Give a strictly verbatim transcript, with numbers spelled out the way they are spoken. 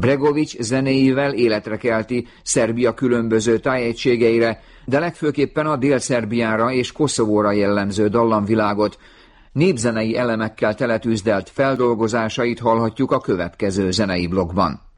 Bregovics zenéivel életre kelti Szerbia különböző tájegységeire, de legfőképpen a Dél-Szerbiára és Koszovóra jellemző dallamvilágot, népzenei elemekkel teletűzdelt feldolgozásait hallhatjuk a következő zenei blokkban.